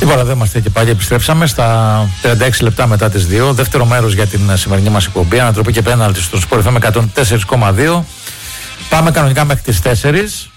Τίποτα, δεν είμαστε και πάλι. Επιστρέψαμε στα 36 λεπτά μετά τις 2. Δεύτερο μέρος για την σημερινή μας εκπομπή. Ανατροπή και πέναλτι στο Sport FM 104,2. Πάμε κανονικά μέχρι τις 4.